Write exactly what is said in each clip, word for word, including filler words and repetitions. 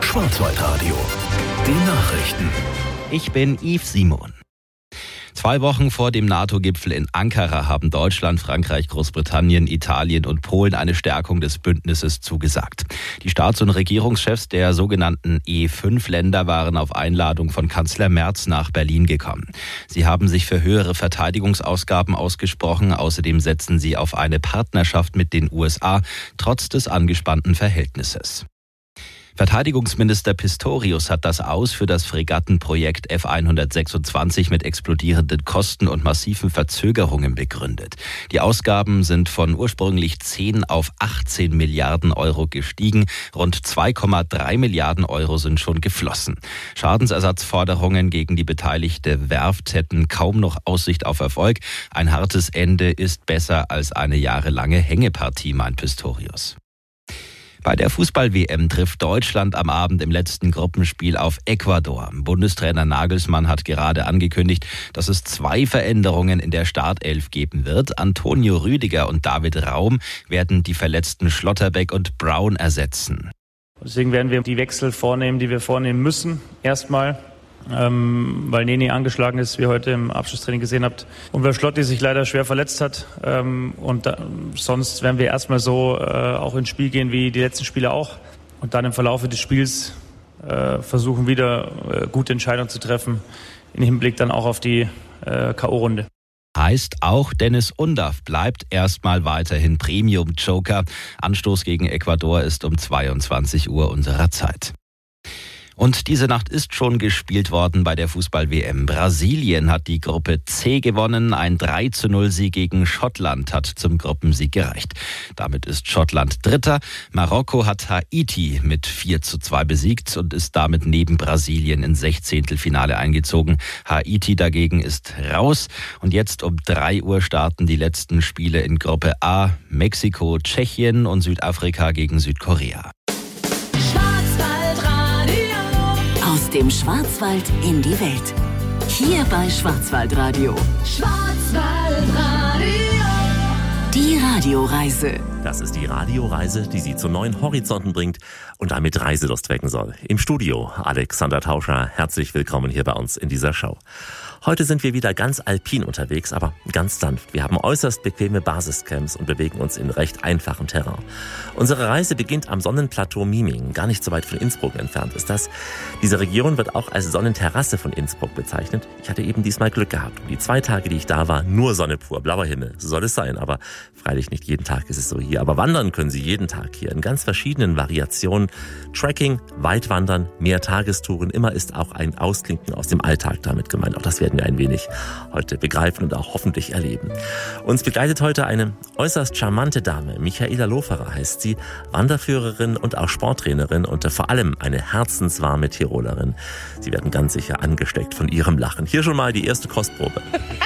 Schwarzwaldradio. Die Nachrichten. Ich bin Yves Simon. Zwei Wochen vor dem NATO-Gipfel in Ankara haben Deutschland, Frankreich, Großbritannien, Italien und Polen eine Stärkung des Bündnisses zugesagt. Die Staats- und Regierungschefs der sogenannten E fünf Länder waren auf Einladung von Kanzler Merz nach Berlin gekommen. Sie haben sich für höhere Verteidigungsausgaben ausgesprochen. Außerdem setzen sie auf eine Partnerschaft mit den U S A, trotz des angespannten Verhältnisses. Verteidigungsminister Pistorius hat das Aus für das Fregattenprojekt F hundertsechsundzwanzig mit explodierenden Kosten und massiven Verzögerungen begründet. Die Ausgaben sind von ursprünglich zehn auf achtzehn Milliarden Euro gestiegen. Rund zwei Komma drei Milliarden Euro sind schon geflossen. Schadensersatzforderungen gegen die beteiligte Werft hätten kaum noch Aussicht auf Erfolg. Ein hartes Ende ist besser als eine jahrelange Hängepartie, meint Pistorius. Bei der Fußball-W M trifft Deutschland am Abend im letzten Gruppenspiel auf Ecuador. Bundestrainer Nagelsmann hat gerade angekündigt, dass es zwei Veränderungen in der Startelf geben wird. Antonio Rüdiger und David Raum werden die verletzten Schlotterbeck und Brown ersetzen. Deswegen werden wir die Wechsel vornehmen, die wir vornehmen müssen. Erstmal, ähm, weil Neni angeschlagen ist, wie ihr heute im Abschlusstraining gesehen habt. Und weil Schlotti sich leider schwer verletzt hat. Ähm, und da, sonst werden wir erstmal so äh, auch ins Spiel gehen wie die letzten Spiele auch. Und dann im Verlauf des Spiels äh, versuchen wieder äh, gute Entscheidungen zu treffen. Im Hinblick dann auch auf die äh, K O-Runde. Heißt auch, Dennis Undaff bleibt erstmal weiterhin Premium-Joker. Anstoß gegen Ecuador ist um zweiundzwanzig Uhr unserer Zeit. Und diese Nacht ist schon gespielt worden bei der Fußball-W M. Brasilien hat die Gruppe C gewonnen. Ein drei zu null Sieg gegen Schottland hat zum Gruppensieg gereicht. Damit ist Schottland Dritter. Marokko hat Haiti mit vier zu zwei besiegt und ist damit neben Brasilien ins Sechzehntelfinale eingezogen. Haiti dagegen ist raus. Und jetzt um drei Uhr starten die letzten Spiele in Gruppe A. Mexiko, Tschechien und Südafrika gegen Südkorea. Aus dem Schwarzwald in die Welt. Hier bei Schwarzwaldradio. Schwarzwaldradio. Die Radioreise. Das ist die Radioreise, die Sie zu neuen Horizonten bringt und damit Reiselust wecken soll. Im Studio Alexander Tauscher. Herzlich willkommen hier bei uns in dieser Show. Heute sind wir wieder ganz alpin unterwegs, aber ganz sanft. Wir haben äußerst bequeme Basiscamps und bewegen uns in recht einfachem Terrain. Unsere Reise beginnt am Sonnenplateau Miming, gar nicht so weit von Innsbruck entfernt ist das. Diese Region wird auch als Sonnenterrasse von Innsbruck bezeichnet. Ich hatte eben diesmal Glück gehabt. Die zwei Tage, die ich da war, nur Sonne pur, blauer Himmel. So soll es sein, aber freilich nicht jeden Tag ist es so hier. Aber wandern können Sie jeden Tag hier in ganz verschiedenen Variationen. Trekking, Weitwandern, Mehrtagestouren, immer ist auch ein Ausklinken aus dem Alltag damit gemeint. Auch das werden wir ein wenig heute begreifen und auch hoffentlich erleben. Uns begleitet heute eine äußerst charmante Dame. Michaela Loferer heißt sie, Wanderführerin und auch Sporttrainerin und vor allem eine herzenswarme Tirolerin. Sie werden ganz sicher angesteckt von ihrem Lachen. Hier schon mal die erste Kostprobe.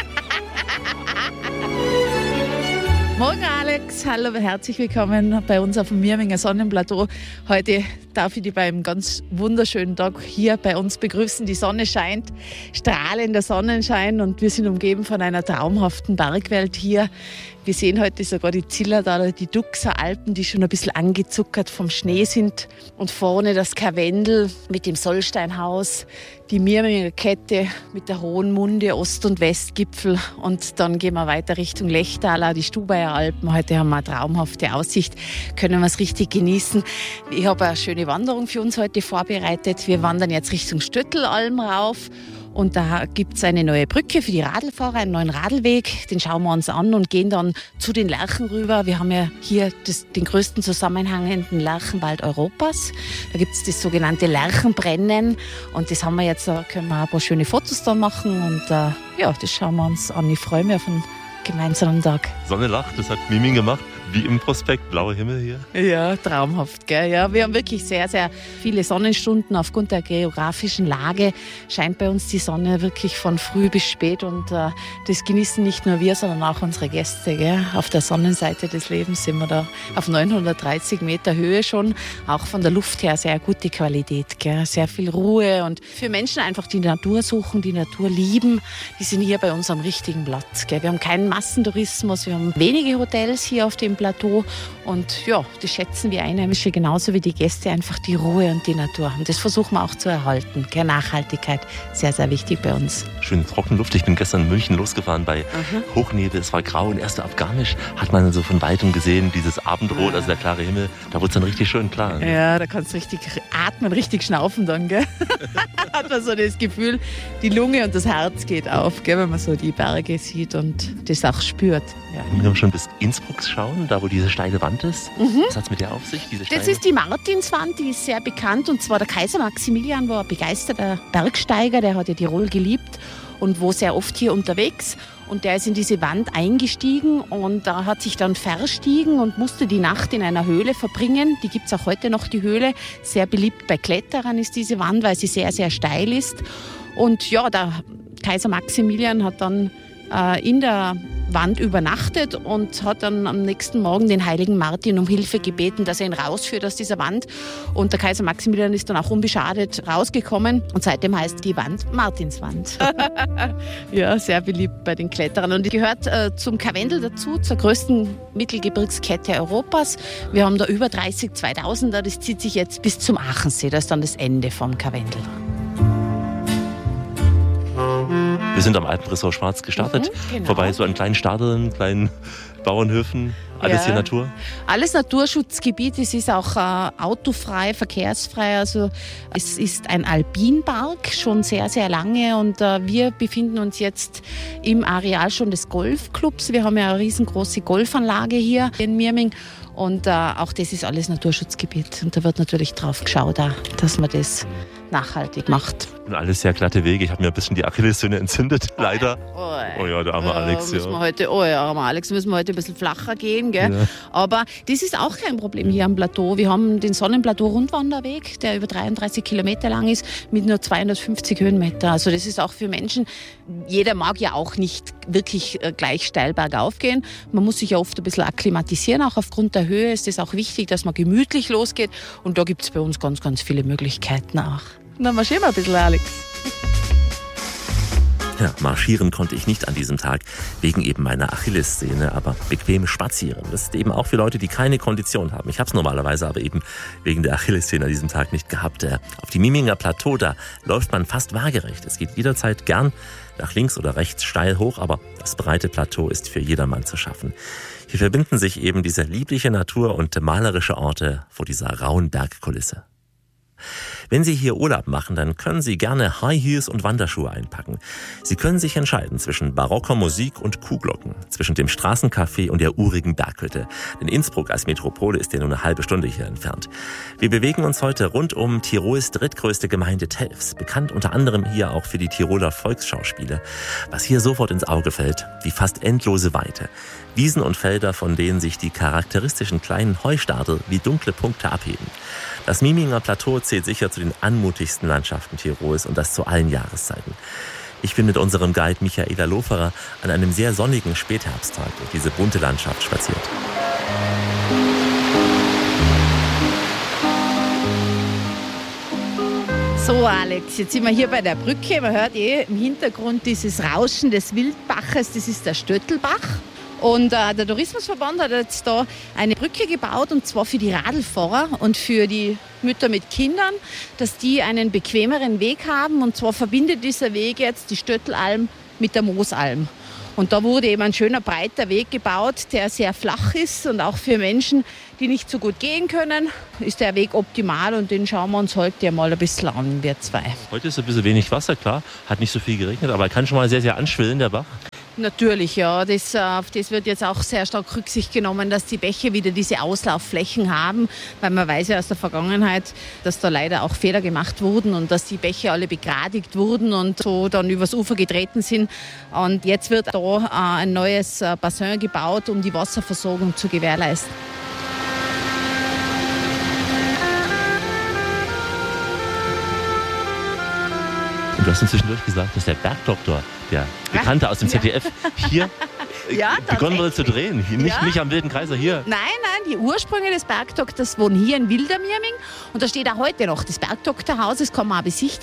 Morgen Alex, hallo, herzlich willkommen bei uns auf dem Mirminger Sonnenplateau. Heute darf ich dich bei einem ganz wunderschönen Tag hier bei uns begrüßen. Die Sonne scheint, strahlender Sonnenschein und wir sind umgeben von einer traumhaften Bergwelt hier. Wir sehen heute sogar die Zillertaler, die Duxer Alpen, die schon ein bisschen angezuckert vom Schnee sind. Und vorne das Karwendel mit dem Sollsteinhaus, die Mirminger Kette mit der Hohen Munde, Ost- und Westgipfel. Und dann gehen wir weiter Richtung Lechtaler, die Stubaier Alpen. Heute haben wir eine traumhafte Aussicht, können wir es richtig genießen. Ich habe eine schöne Wanderung für uns heute vorbereitet. Wir wandern jetzt Richtung Stöttelalm rauf. Und da gibt es eine neue Brücke für die Radlfahrer, einen neuen Radlweg. Den schauen wir uns an und gehen dann zu den Lärchen rüber. Wir haben ja hier das, den größten zusammenhängenden Lärchenwald Europas. Da gibt es das sogenannte Lärchenbrennen. Und das haben wir jetzt, da können wir ein paar schöne Fotos da machen. Und äh, ja, das schauen wir uns an. Ich freue mich auf einen gemeinsamen Tag. Sonne lacht, das hat Miming gemacht. Wie im Prospekt, blauer Himmel hier. Ja, traumhaft, gell? Ja, wir haben wirklich sehr, sehr viele Sonnenstunden. Aufgrund der geografischen Lage scheint bei uns die Sonne wirklich von früh bis spät. Und äh, das genießen nicht nur wir, sondern auch unsere Gäste. Gell? Auf der Sonnenseite des Lebens sind wir da auf neunhundertdreißig Meter Höhe schon. Auch von der Luft her sehr gute Qualität. Gell? Sehr viel Ruhe. Und für Menschen einfach, die Natur suchen, die Natur lieben, die sind hier bei uns am richtigen Platz. Gell? Wir haben keinen Massentourismus. Wir haben wenige Hotels hier auf dem dem Plateau. Und ja, das schätzen wir Einheimische genauso wie die Gäste, einfach die Ruhe und die Natur. Und das versuchen wir auch zu erhalten. Keine Nachhaltigkeit, sehr, sehr wichtig bei uns. Schön trockene Luft. Ich bin gestern in München losgefahren bei mhm. Hochnebel. Es war grau und erst ab Garmisch hat man so von Weitem gesehen, dieses Abendrot, also der klare Himmel. Da wurde es dann richtig schön klar. Ne? Ja, da kannst du richtig atmen, richtig schnaufen dann, gell? Hat man so das Gefühl, die Lunge und das Herz geht auf, gell, wenn man so die Berge sieht und das auch spürt. Ja. Wir können schon bis Innsbruck schauen, da wo diese steile Wand ist. Mhm. Was hat es mit der auf sich? Diese das ist die Martinswand, die ist sehr bekannt. Und zwar der Kaiser Maximilian war ein begeisterter Bergsteiger, der hat ja Tirol geliebt und war sehr oft hier unterwegs. Und der ist in diese Wand eingestiegen und da hat sich dann verstiegen und musste die Nacht in einer Höhle verbringen. Die gibt es auch heute noch, die Höhle. Sehr beliebt bei Kletterern ist diese Wand, weil sie sehr, sehr steil ist. Und ja, der Kaiser Maximilian hat dann äh, in der Wand übernachtet und hat dann am nächsten Morgen den heiligen Martin um Hilfe gebeten, dass er ihn rausführt aus dieser Wand. Und der Kaiser Maximilian ist dann auch unbeschadet rausgekommen und seitdem heißt die Wand Martinswand. Ja, sehr beliebt bei den Kletterern und gehört äh, zum Karwendel dazu, zur größten Mittelgebirgskette Europas. Wir haben da über dreißig zweitausender, das zieht sich jetzt bis zum Aachensee, das ist dann das Ende vom Karwendel. Wir sind am Alpenressort Schwarz gestartet, mhm, genau. vorbei so an kleinen Stadeln, kleinen Bauernhöfen, alles ja. hier Natur. Alles Naturschutzgebiet, es ist auch äh, autofrei, verkehrsfrei, also es ist ein Alpinpark, schon sehr, sehr lange und äh, wir befinden uns jetzt im Areal schon des Golfclubs. Wir haben ja eine riesengroße Golfanlage hier in Mirming. Und äh, auch das ist alles Naturschutzgebiet. Und da wird natürlich drauf geschaut, auch, dass man das nachhaltig macht. Und alles sehr glatte Wege. Ich habe mir ein bisschen die Achillessehne entzündet, leider. Oh, oh ja, der arme äh, Alex. Müssen ja. wir heute, oh ja, armer Alex, müssen wir heute ein bisschen flacher gehen. Gell? Ja. Aber das ist auch kein Problem hier am Plateau. Wir haben den Sonnenplateau-Rundwanderweg, der über dreiunddreißig Kilometer lang ist, mit nur zweihundertfünfzig Höhenmeter. Also das ist auch für Menschen, jeder mag ja auch nicht wirklich gleich steil bergauf gehen. Man muss sich ja oft ein bisschen akklimatisieren, auch aufgrund der Höhe ist es auch wichtig, dass man gemütlich losgeht. Und da gibt es bei uns ganz, ganz viele Möglichkeiten auch. Na, marschieren wir ein bisschen, Alex. Ja, marschieren konnte ich nicht an diesem Tag, wegen eben meiner Achillessehne, aber bequem spazieren. Das ist eben auch für Leute, die keine Kondition haben. Ich habe es normalerweise aber eben wegen der Achillessehne an diesem Tag nicht gehabt. Auf die Miminger Plateau, da läuft man fast waagerecht. Es geht jederzeit gern nach links oder rechts steil hoch, aber das breite Plateau ist für jedermann zu schaffen. Hier verbinden sich eben diese liebliche Natur und malerische Orte vor dieser rauen Bergkulisse. Wenn Sie hier Urlaub machen, dann können Sie gerne High Heels und Wanderschuhe einpacken. Sie können sich entscheiden zwischen barocker Musik und Kuhglocken, zwischen dem Straßencafé und der urigen Berghütte. Denn Innsbruck als Metropole ist ja nur eine halbe Stunde hier entfernt. Wir bewegen uns heute rund um Tirols drittgrößte Gemeinde Telfs, bekannt unter anderem hier auch für die Tiroler Volksschauspiele. Was hier sofort ins Auge fällt, die fast endlose Weite. Wiesen und Felder, von denen sich die charakteristischen kleinen Heustadel wie dunkle Punkte abheben. Das Miminger Plateau zählt sicher zu den anmutigsten Landschaften Tirols und das zu allen Jahreszeiten. Ich bin mit unserem Guide Michaela Loferer an einem sehr sonnigen Spätherbsttag durch diese bunte Landschaft spaziert. So Alex, jetzt sind wir hier bei der Brücke. Man hört eh im Hintergrund dieses Rauschen des Wildbaches, das ist der Stöttelbach. Und äh, der Tourismusverband hat jetzt da eine Brücke gebaut, und zwar für die Radlfahrer und für die Mütter mit Kindern, dass die einen bequemeren Weg haben. Und zwar verbindet dieser Weg jetzt die Stöttelalm mit der Moosalm. Und da wurde eben ein schöner, breiter Weg gebaut, der sehr flach ist, und auch für Menschen, die nicht so gut gehen können, ist der Weg optimal, und den schauen wir uns heute mal ein bisschen an, wir zwei. Heute ist ein bisschen wenig Wasser, klar, hat nicht so viel geregnet, aber kann schon mal sehr, sehr anschwillen, der Bach. Natürlich, ja. Das, auf das wird jetzt auch sehr stark Rücksicht genommen, dass die Bäche wieder diese Auslaufflächen haben, weil man weiß ja aus der Vergangenheit, dass da leider auch Fehler gemacht wurden und dass die Bäche alle begradigt wurden und so dann übers Ufer getreten sind. Und jetzt wird da ein neues Bassin gebaut, um die Wasserversorgung zu gewährleisten. Du hast uns zwischendurch gesagt, dass der Bergdoktor, der Bekannte aus dem Z D F, hier ja, begonnen wurde zu drehen. Nicht, ja. nicht am Wilden Kaiser hier. Nein, nein, die Ursprünge des Bergdoktors wohnen hier in Wildermirming. Und da steht auch heute noch das Bergdoktorhaus, das kann man auch besichtigen.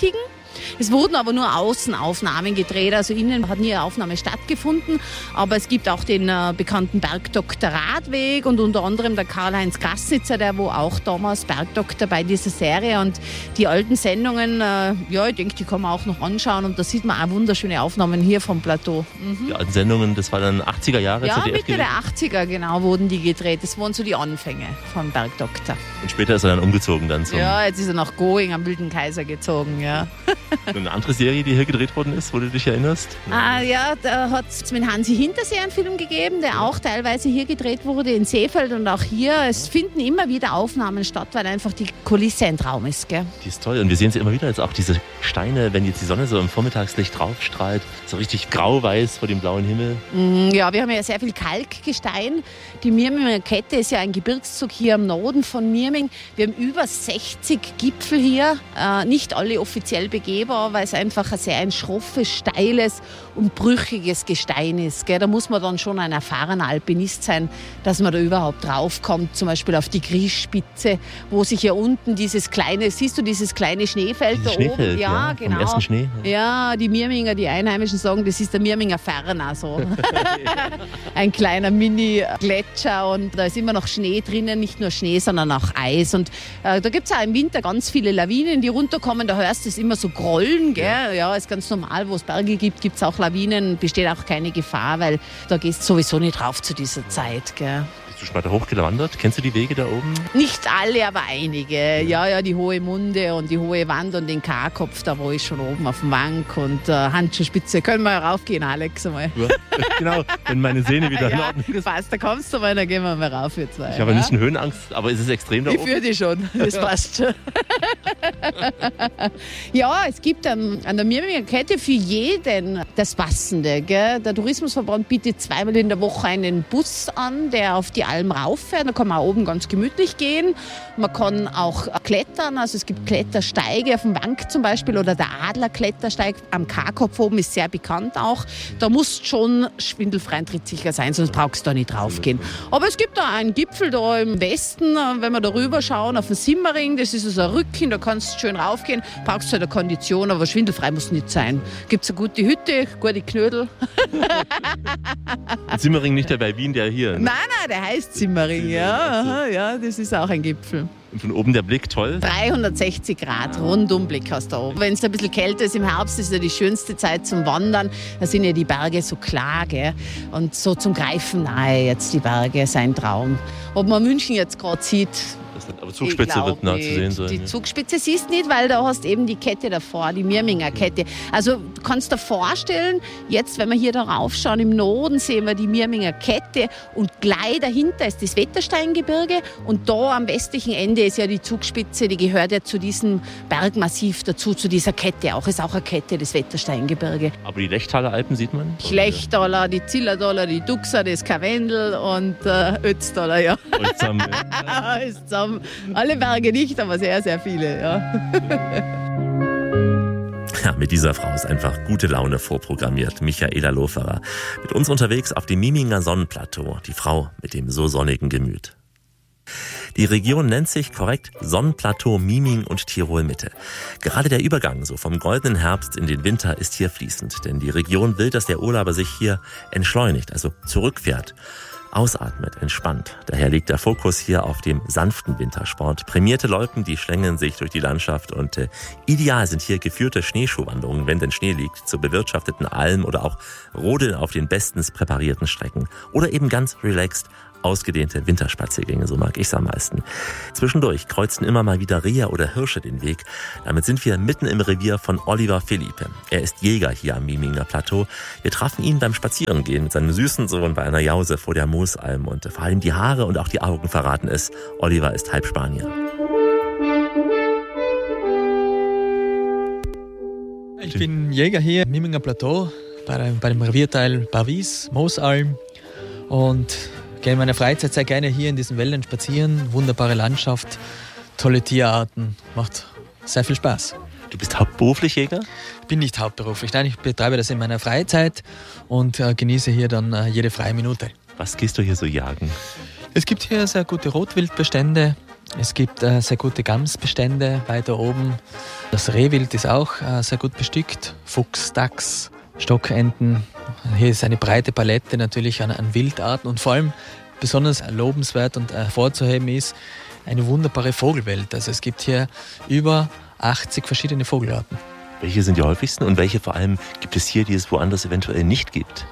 Es wurden aber nur Außenaufnahmen gedreht, also innen hat nie eine Aufnahme stattgefunden. Aber es gibt auch den äh, bekannten Bergdoktor Radweg und unter anderem der Karl-Heinz Grassnitzer, der wo auch damals Bergdoktor bei dieser Serie. Und die alten Sendungen, äh, ja, ich denke, die kann man auch noch anschauen. Und da sieht man auch wunderschöne Aufnahmen hier vom Plateau. Mhm. Die alten Sendungen, das war dann achtziger Jahre Ja, Z D F Mitte gewesen. der achtziger, genau, wurden die gedreht. Das waren so die Anfänge vom Bergdoktor. Und später ist er dann umgezogen dann zum... Ja, jetzt ist er nach Going am Wilden Kaiser gezogen, ja. Eine andere Serie, die hier gedreht worden ist, wo du dich erinnerst? Ah, ja, da hat es mit Hansi Hinterseer einen Film gegeben, der auch teilweise hier gedreht wurde in Seefeld und auch hier. Es finden immer wieder Aufnahmen statt, weil einfach die Kulisse ein Traum ist, gell? Die ist toll und wir sehen sie immer wieder jetzt auch diese Steine, wenn jetzt die Sonne so im Vormittagslicht draufstrahlt, so richtig grau-weiß vor dem blauen Himmel. Ja, wir haben ja sehr viel Kalkgestein. Die Mirminger Kette ist ja ein Gebirgszug hier im Norden von Mirming. Wir haben über sechzig Gipfel hier, äh, nicht alle offiziell begehbar, weil es einfach ein sehr ein schroffes, steiles und brüchiges Gestein ist. Gell? Da muss man dann schon ein erfahrener Alpinist sein, dass man da überhaupt draufkommt, zum Beispiel auf die Griesspitze, wo sich hier unten dieses kleine, siehst du dieses kleine Schneefeld Dieses da Schneefeld, oben? Ja, ja, genau. vom ersten Schnee. Ja, die Mirminger, die Einheimischen sagen, das ist der Mirminger Ferner, so. Ein kleiner Mini-Gletscher und da ist immer noch Schnee drinnen, nicht nur Schnee, sondern auch Eis. Und äh, da gibt es auch im Winter ganz viele Lawinen, die runterkommen, da hörst du es immer so grollen, gell? Ja, ja, ist ganz normal, wo es Berge gibt, gibt es auch Lawinen, besteht auch keine Gefahr, weil da gehst du sowieso nicht drauf zu dieser Zeit, gell? Bist du schon weiter hochgewandert? Kennst du die Wege da oben? Nicht alle, aber einige. Ja, ja, die Hohe Munde und die Hohe Wand und den K-Kopf, da war ich schon oben auf dem Wank und äh, Handschuhspitze. Können wir raufgehen, Alex, einmal? Ja, genau, wenn meine Sehne wieder in Ja, Ordnung ist. passt, da kommst du mal, dann gehen wir mal rauf, wir zwei. Ich habe ja? nicht eine Höhenangst, aber ist es extrem da Ich oben? fühle dich schon, das passt schon. Ja, es gibt ähm, an der Mirminger Kette für jeden das Passende. Gell? Der Tourismusverband bietet zweimal in der Woche einen Bus an, der auf die Alm rauffährt. Da kann man auch oben ganz gemütlich gehen. Man kann auch klettern, also es gibt Klettersteige auf dem Wank zum Beispiel oder der Adlerklettersteig am K-Kopf oben ist sehr bekannt auch. Da musst schon schwindelfrei und trittsicher sein, sonst brauchst du da nicht draufgehen. Aber es gibt da einen Gipfel da im Westen, wenn wir da rüber schauen, auf den Simmering, das ist also ein Rücken, da kannst du schön raufgehen, brauchst halt eine Kondition, aber schwindelfrei muss nicht sein. Gibt es eine gute Hütte, gute Knödel. Simmering nicht der bei Wien, der hier. Nein, nein, der heißt Simmering, ja, aha, ja, das ist auch ein Gipfel. Und von oben der Blick toll. dreihundertsechzig Grad Rundumblick hast du da oben. Wenn es ein bisschen kälter ist im Herbst, ist ja die schönste Zeit zum Wandern. Da sind ja die Berge so klar, gell? Und so zum Greifen nahe jetzt die Berge, ist ein Traum. Ob man München jetzt gerade sieht, Aber Zugspitze wird nah zu sehen sein. Die ja. Zugspitze siehst du nicht, weil da hast eben die Kette davor, die Mirminger Kette. Also du kannst dir vorstellen, jetzt, wenn wir hier da raufschauen, im Norden sehen wir die Mirminger Kette und gleich dahinter ist das Wettersteingebirge und da am westlichen Ende ist ja die Zugspitze, die gehört ja zu diesem Bergmassiv dazu, zu dieser Kette auch. Ist auch eine Kette, das Wettersteingebirge. Aber die Lechtaler Alpen sieht man? Lechtaler, die Zillertaler, die Duxer, das Karwendel und äh, Ötztaler, ja. Und zusammen, ja. Alles zusammen. Alle Berge nicht, aber sehr, sehr viele, ja. Ja, mit dieser Frau ist einfach gute Laune vorprogrammiert. Michaela Loferer. Mit uns unterwegs auf dem Mirminger Sonnenplateau. Die Frau mit dem so sonnigen Gemüt. Die Region nennt sich korrekt Sonnenplateau Mirming und Tirol Mitte. Gerade der Übergang so vom goldenen Herbst in den Winter ist hier fließend, denn die Region will, dass der Urlauber sich hier entschleunigt, also zurückfährt. Ausatmet, entspannt. Daher liegt der Fokus hier auf dem sanften Wintersport. Prämierte Loipen, die schlängeln sich durch die Landschaft und äh, ideal sind hier geführte Schneeschuhwanderungen, wenn denn Schnee liegt, zu bewirtschafteten Almen oder auch Rodeln auf den bestens präparierten Strecken. Oder eben ganz relaxed ausgedehnte Winterspaziergänge, so mag ich's am meisten. Zwischendurch kreuzen immer mal wieder Rehe oder Hirsche den Weg. Damit sind wir mitten im Revier von Oliver Philippe. Er ist Jäger hier am Mirminger Plateau. Wir trafen ihn beim Spazierengehen mit seinem süßen Sohn bei einer Jause vor der Moosalm und vor allem die Haare und auch die Augen verraten es. Oliver ist halb Spanier. Ich bin Jäger hier im Mirminger Plateau bei dem, bei dem Revierteil Barwies, Moosalm und gehe in meiner Freizeit sehr gerne hier in diesen Wäldern spazieren. Wunderbare Landschaft, tolle Tierarten, macht sehr viel Spaß. Du bist hauptberuflich Jäger? Ich bin nicht hauptberuflich, nein, ich betreibe das in meiner Freizeit und äh, genieße hier dann äh, jede freie Minute. Was gehst du hier so jagen? Es gibt hier sehr gute Rotwildbestände, Es gibt äh, sehr gute Gamsbestände weiter oben. Das Rehwild ist auch äh, sehr gut bestückt. Fuchs, Dachs, Stockenten. Hier ist eine breite Palette natürlich an, an Wildarten und vor allem besonders lobenswert und hervorzuheben ist eine wunderbare Vogelwelt. Also es gibt hier über achtzig verschiedene Vogelarten. Welche sind die häufigsten und welche vor allem gibt es hier, die es woanders eventuell nicht gibt?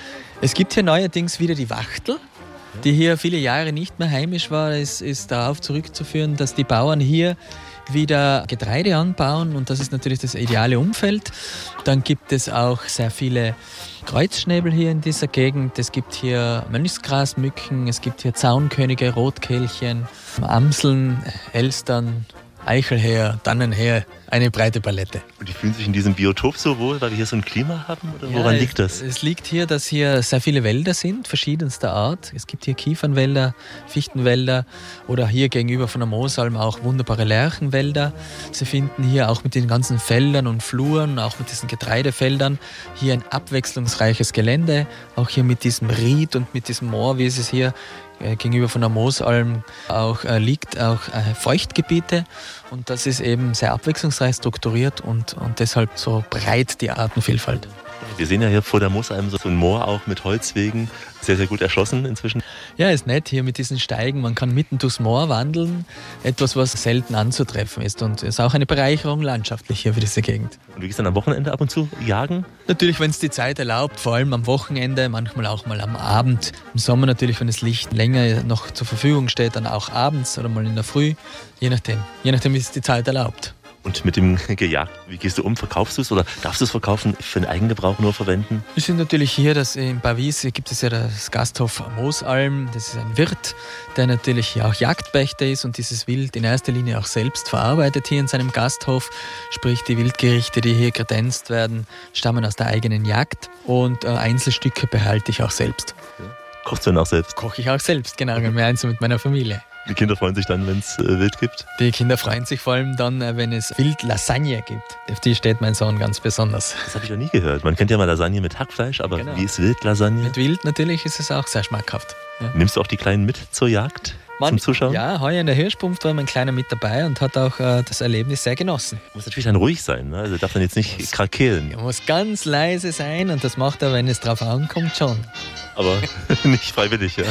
Es gibt hier neuerdings wieder die Wachtel, die hier viele Jahre nicht mehr heimisch war. Es ist darauf zurückzuführen, dass die Bauern hier wieder Getreide anbauen und das ist natürlich das ideale Umfeld. Dann gibt es auch sehr viele Kreuzschnäbel hier in dieser Gegend. Es gibt hier Mönchsgrasmücken, es gibt hier Zaunkönige, Rotkehlchen, Amseln, Elstern, Eichelheer, Tannenheer, eine breite Palette. Und die fühlen sich in diesem Biotop so wohl, weil wir hier so ein Klima haben? Oder woran ja, liegt das? Es, es liegt hier, dass hier sehr viele Wälder sind, verschiedenster Art. Es gibt hier Kiefernwälder, Fichtenwälder oder hier gegenüber von der Moosalm auch wunderbare Lärchenwälder. Sie finden hier auch mit den ganzen Feldern und Fluren, auch mit diesen Getreidefeldern, hier ein abwechslungsreiches Gelände. Auch hier mit diesem Ried und mit diesem Moor, wie es hier gegenüber von der Moosalm auch äh, liegt, auch äh, Feuchtgebiete und das ist eben sehr abwechslungsreich strukturiert und, und deshalb so breit die Artenvielfalt. Wir sehen ja hier vor der Moosalm so ein Moor auch mit Holzwegen, sehr, sehr gut erschlossen inzwischen. Ja, ist nett hier mit diesen Steigen. Man kann mitten durchs Moor wandeln, etwas, was selten anzutreffen ist und ist auch eine Bereicherung landschaftlich hier für diese Gegend. Und wie gehst du dann am Wochenende ab und zu jagen? Natürlich, wenn es die Zeit erlaubt, vor allem am Wochenende, manchmal auch mal am Abend. Im Sommer natürlich, wenn das Licht länger noch zur Verfügung steht, dann auch abends oder mal in der Früh, je nachdem, je nachdem, wie es die Zeit erlaubt. Und mit dem Gejagt, wie gehst du um? Verkaufst du es oder darfst du es verkaufen, für den Eigengebrauch nur verwenden? Wir sind natürlich hier, dass in Pavis gibt es ja das Gasthof Moosalm. Das ist ein Wirt, der natürlich hier auch Jagdpächter ist und dieses Wild in erster Linie auch selbst verarbeitet hier in seinem Gasthof. Sprich, die Wildgerichte, die hier kredenzt werden, stammen aus der eigenen Jagd und äh, Einzelstücke behalte ich auch selbst. Ja. Kochst du denn auch selbst? Koche ich auch selbst, genau, gemeinsam mit meiner Familie. Die Kinder freuen sich dann, wenn es äh, Wild gibt? Die Kinder freuen sich vor allem dann, wenn es Wild-Lasagne gibt. Auf die steht mein Sohn ganz besonders. Das habe ich noch nie gehört. Man kennt ja mal Lasagne mit Hackfleisch, aber genau. Wie ist Wild-Lasagne? Mit Wild natürlich ist es auch sehr schmackhaft. Ja. Nimmst du auch die Kleinen mit zur Jagd? Man, zum Zuschauen? Ja, heuer in der Hirschpunft war mein Kleiner mit dabei und hat auch äh, das Erlebnis sehr genossen. Muss natürlich dann ruhig sein, ne? Also darf dann jetzt nicht muss, krakeelen. Er muss ganz leise sein und das macht er, wenn es drauf ankommt, schon. Aber nicht freiwillig, ja?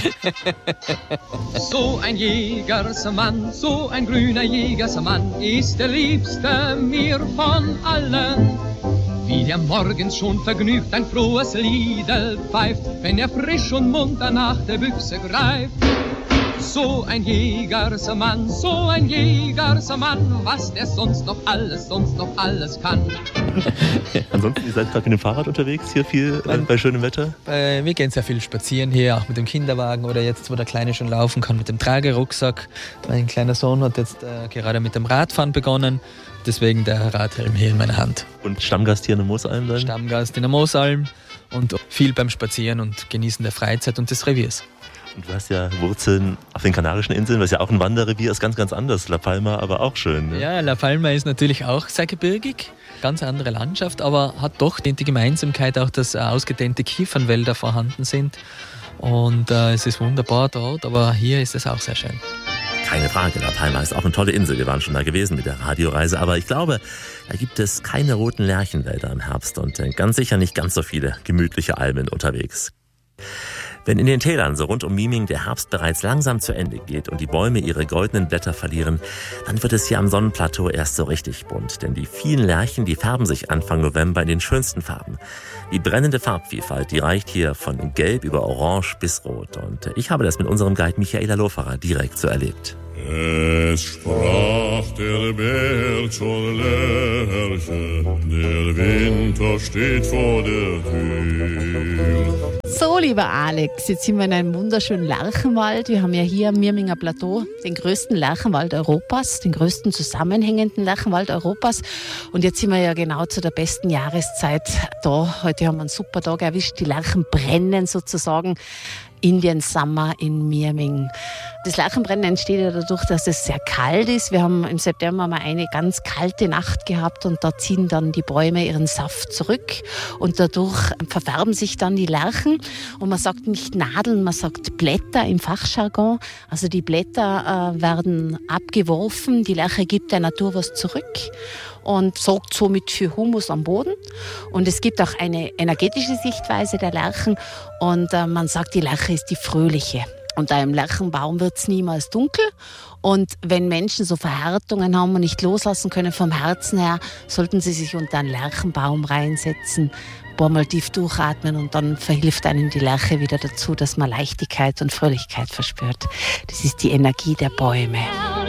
So ein Jägersmann, so ein grüner Jägersmann ist der Liebste mir von allen. Wie der morgens schon vergnügt ein frohes Liedel pfeift, wenn er frisch und munter nach der Büchse greift. So ein Jägersmann, so ein Jägersmann, was der sonst noch alles, sonst noch alles kann. Ansonsten, ihr seid gerade mit dem Fahrrad unterwegs, hier viel äh, bei schönem Wetter? Äh, wir gehen sehr viel spazieren hier, auch mit dem Kinderwagen oder jetzt, wo der Kleine schon laufen kann, mit dem Tragerucksack. Mein kleiner Sohn hat jetzt äh, gerade mit dem Radfahren begonnen, deswegen der Radhelm hier in meiner Hand. Und Stammgast hier in der Moosalm dann? Stammgast in der Moosalm und viel beim Spazieren und Genießen der Freizeit und des Reviers. Und du hast ja Wurzeln auf den Kanarischen Inseln, was ja auch ein Wanderrevier ist, ganz, ganz anders. La Palma, aber auch schön. Ne? Ja, La Palma ist natürlich auch sehr gebirgig, ganz andere Landschaft, aber hat doch die Gemeinsamkeit auch, dass ausgedehnte Kiefernwälder vorhanden sind. Und äh, es ist wunderbar dort, aber hier ist es auch sehr schön. Keine Frage, La Palma ist auch eine tolle Insel. Wir waren schon da gewesen mit der Radioreise, aber ich glaube, da gibt es keine roten Lärchenwälder im Herbst und ganz sicher nicht ganz so viele gemütliche Almen unterwegs. Wenn in den Tälern so rund um Miming der Herbst bereits langsam zu Ende geht und die Bäume ihre goldenen Blätter verlieren, dann wird es hier am Sonnenplateau erst so richtig bunt. Denn die vielen Lärchen, die färben sich Anfang November in den schönsten Farben. Die brennende Farbvielfalt, die reicht hier von Gelb über Orange bis Rot. Und ich habe das mit unserem Guide Michaela Loferer direkt so erlebt. Es sprach der Berg zur Lerche, der Winter steht vor der Tür. So, lieber Alex, jetzt sind wir in einem wunderschönen Lärchenwald. Wir haben ja hier am Mirminger Plateau den größten Lärchenwald Europas, den größten zusammenhängenden Lärchenwald Europas. Und jetzt sind wir ja genau zu der besten Jahreszeit da. Heute haben wir einen super Tag erwischt. Die Lärchen brennen sozusagen. Indian Summer in Mirming. Das Lärchenbrennen entsteht ja dadurch, dass es sehr kalt ist. Wir haben im September mal eine ganz kalte Nacht gehabt und da ziehen dann die Bäume ihren Saft zurück und dadurch verfärben sich dann die Lärchen. Und man sagt nicht Nadeln, man sagt Blätter im Fachjargon. Also die Blätter äh, werden abgeworfen, die Lerche gibt der Natur was zurück und sorgt somit für Humus am Boden. Und es gibt auch eine energetische Sichtweise der Lerchen und äh, man sagt, die Lerche ist die fröhliche. Unter einem Lerchenbaum wird es niemals dunkel. Und wenn Menschen so Verhärtungen haben und nicht loslassen können vom Herzen her, sollten sie sich unter einen Lerchenbaum reinsetzen, ein paar Mal tief durchatmen und dann verhilft einem die Lerche wieder dazu, dass man Leichtigkeit und Fröhlichkeit verspürt. Das ist die Energie der Bäume.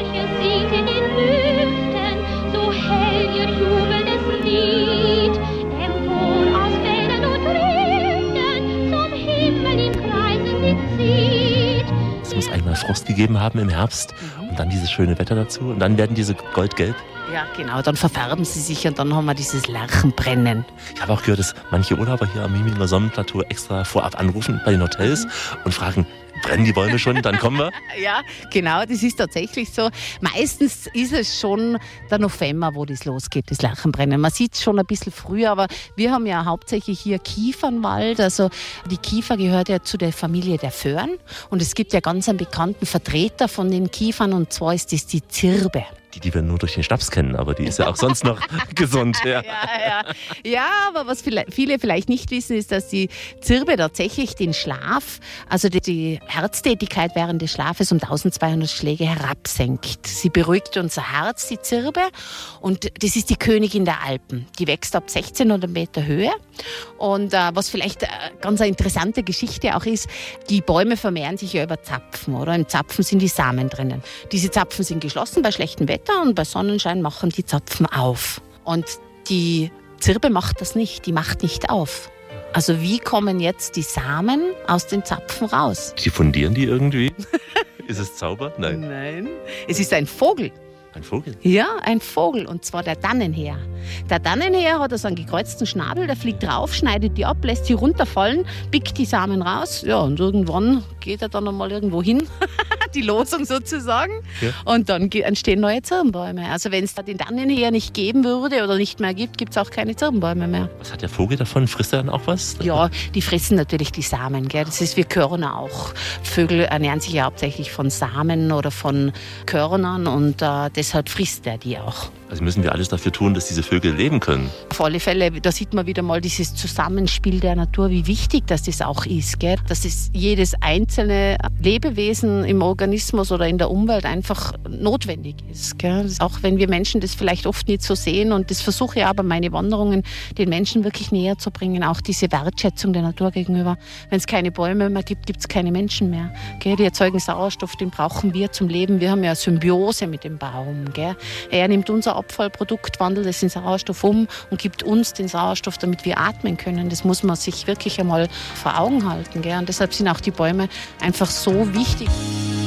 Es muss einmal Frost gegeben haben im Herbst mhm. und dann dieses schöne Wetter dazu und dann werden diese goldgelb. Ja, genau, dann verfärben sie sich und dann haben wir dieses Lerchenbrennen. Ich habe auch gehört, dass manche Urlauber hier am Miminger Sonnenplateau extra vorab anrufen bei den Hotels mhm. und fragen, brennen die Bäume schon, dann kommen wir? Ja, genau, das ist tatsächlich so. Meistens ist es schon der November, wo das losgeht, das Lerchenbrennen. Man sieht es schon ein bisschen früher, aber wir haben ja hauptsächlich hier Kiefernwald. Also die Kiefer gehört ja zu der Familie der Föhren. Und es gibt ja ganz einen bekannten Vertreter von den Kiefern, und zwar ist das die Zirbe. Die, die wir nur durch den Schnaps kennen, aber die ist ja auch sonst noch gesund. Ja. Ja, ja. Ja, aber was viele vielleicht nicht wissen, ist, dass die Zirbe tatsächlich den Schlaf, also die Herztätigkeit während des Schlafes um eintausendzweihundert Schläge herabsenkt. Sie beruhigt unser Herz, die Zirbe, und das ist die Königin der Alpen. Die wächst ab sechzehnhundert Meter Höhe. Und äh, was vielleicht äh, ganz eine interessante Geschichte auch ist, die Bäume vermehren sich ja über Zapfen, oder? Im Zapfen sind die Samen drinnen. Diese Zapfen sind geschlossen bei schlechtem Wetter. Und bei Sonnenschein machen die Zapfen auf. Und die Zirbe macht das nicht, die macht nicht auf. Also wie kommen jetzt die Samen aus den Zapfen raus? Diffundieren die irgendwie? Ist es Zauber? Nein. Nein, es ist ein Vogel. Ein Vogel? Ja, ein Vogel, und zwar der Dannenheer. Der Dannenheer hat also einen gekreuzten Schnabel, der fliegt drauf, schneidet die ab, lässt sie runterfallen, pickt die Samen raus, ja, und irgendwann geht er dann einmal irgendwo hin, die Losung sozusagen, ja. Und dann entstehen neue Zirbenbäume. Also wenn es da den Dannenheer nicht geben würde oder nicht mehr gibt, gibt es auch keine Zirbenbäume mehr. Was hat der Vogel davon? Frisst er dann auch was? Ja, die fressen natürlich die Samen, gell? Das ist wie Körner auch. Vögel ernähren sich ja hauptsächlich von Samen oder von Körnern, und äh, deshalb frisst er die auch. Also müssen wir alles dafür tun, dass diese Vögel leben können? Auf alle Fälle, da sieht man wieder mal dieses Zusammenspiel der Natur, wie wichtig das, das auch ist. Gell? Dass es jedes einzelne Lebewesen im Organismus oder in der Umwelt einfach notwendig ist. Gell? Auch wenn wir Menschen das vielleicht oft nicht so sehen, und das versuche ich aber meine Wanderungen den Menschen wirklich näher zu bringen, auch diese Wertschätzung der Natur gegenüber. Wenn es keine Bäume mehr gibt, gibt es keine Menschen mehr. Gell? Die erzeugen Sauerstoff, den brauchen wir zum Leben. Wir haben ja eine Symbiose mit dem Baum. Gell? Er nimmt unser Abfallprodukt, wandelt es in Sauerstoff um und gibt uns den Sauerstoff, damit wir atmen können. Das muss man sich wirklich einmal vor Augen halten. Gell? Und deshalb sind auch die Bäume einfach so wichtig.